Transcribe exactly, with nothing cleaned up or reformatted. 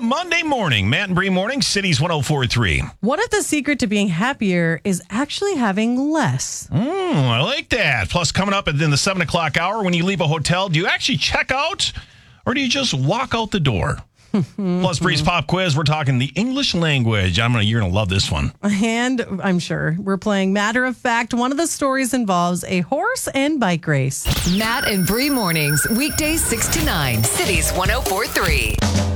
Monday morning. Matt and Bree morning, Cities one oh four point three. What if the secret to being happier is actually having less? Mm, I like that. Plus, coming up in the seven o'clock hour, when you leave a hotel, do you actually check out or do you just walk out the door? Plus, Bree's pop quiz. We're talking the English language. I'm gonna, you're going to love this one. And I'm sure we're playing Matter of Fact. One of the stories involves a horse and bike race. Matt and Bree mornings, weekdays six to nine, Cities one oh four point three.